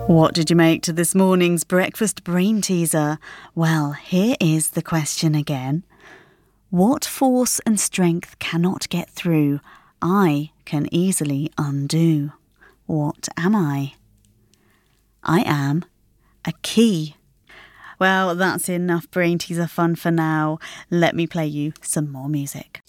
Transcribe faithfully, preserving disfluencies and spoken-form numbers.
What did you make to this morning's breakfast brain teaser? Well, here is the question again. What force and strength cannot get through, I can easily undo? What am I? I am a key. Well, that's enough brain teaser fun for now. Let me play you some more music.